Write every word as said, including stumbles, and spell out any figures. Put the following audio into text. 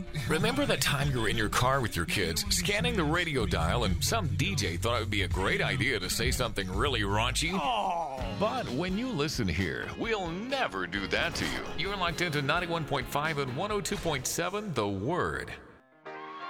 Remember the time you were in your car with your kids, scanning the radio dial, and some D J thought it would be a great idea to say something really raunchy? Oh. But when you listen here, we'll never do that to you. You're locked into ninety-one point five and one oh two point seven The Word.